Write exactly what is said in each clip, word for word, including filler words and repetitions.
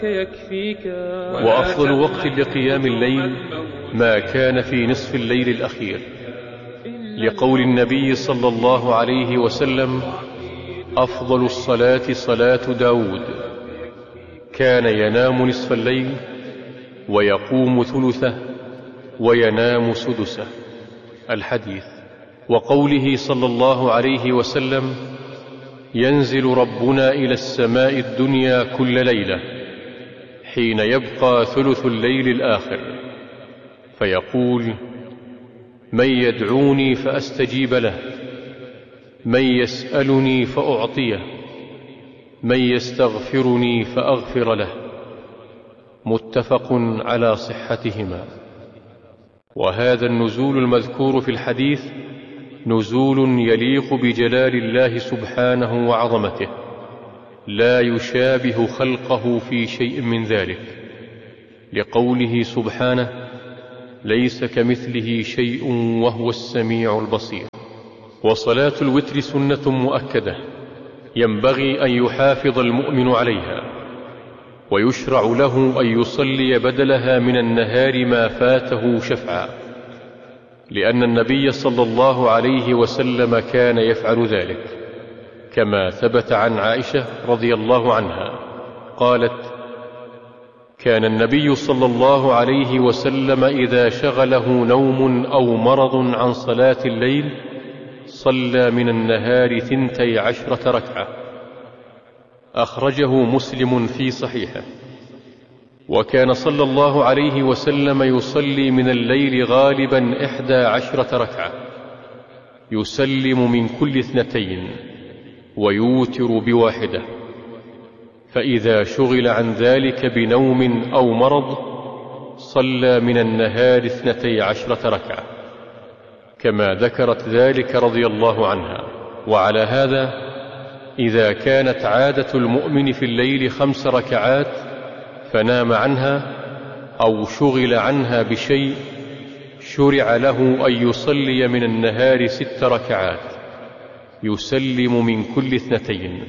يكفيك. وأفضل وقت لقيام الليل ما كان في نصف الليل الأخير، لقول النبي صلى الله عليه وسلم: أفضل الصلاة صلاة داود، كان ينام نصف الليل ويقوم ثلثه وينام سدسه. الحديث. وقوله صلى الله عليه وسلم: ينزل ربنا إلى السماء الدنيا كل ليلة حين يبقى ثلث الليل الآخر، فيقول: من يدعوني فأستجيب له، من يسألني فأعطيه، من يستغفرني فأغفر له. متفق على صحتهما. وهذا النزول المذكور في الحديث نزول يليق بجلال الله سبحانه وعظمته، لا يشابه خلقه في شيء من ذلك، لقوله سبحانه: ليس كمثله شيء وهو السميع البصير. وصلاة الوتر سنة مؤكدة ينبغي أن يحافظ المؤمن عليها، ويشرع له أن يصلي بدلها من النهار ما فاته شفعا، لأن النبي صلى الله عليه وسلم كان يفعل ذلك، كما ثبت عن عائشة رضي الله عنها قالت: كان النبي صلى الله عليه وسلم إذا شغله نوم أو مرض عن صلاة الليل صلى من النهار ثنتي عشرة ركعة. أخرجه مسلم في صحيحه. وكان صلى الله عليه وسلم يصلي من الليل غالبا إحدى عشرة ركعة، يسلم من كل اثنتين ويوتر بواحدة، فإذا شغل عن ذلك بنوم أو مرض صلى من النهار اثنتي عشرة ركعة، كما ذكرت ذلك رضي الله عنها. وعلى هذا إذا كانت عادة المؤمن في الليل خمس ركعات فنام عنها أو شغل عنها بشيء، شرع له أن يصلي من النهار ست ركعات يسلم من كل اثنتين.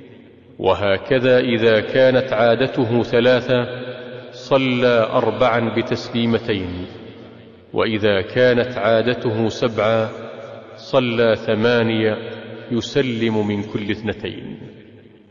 وهكذا إذا كانت عادته ثلاثة صلى أربعا بتسليمتين، وإذا كانت عادته سبعا صلى ثمانية يسلم من كل اثنتين.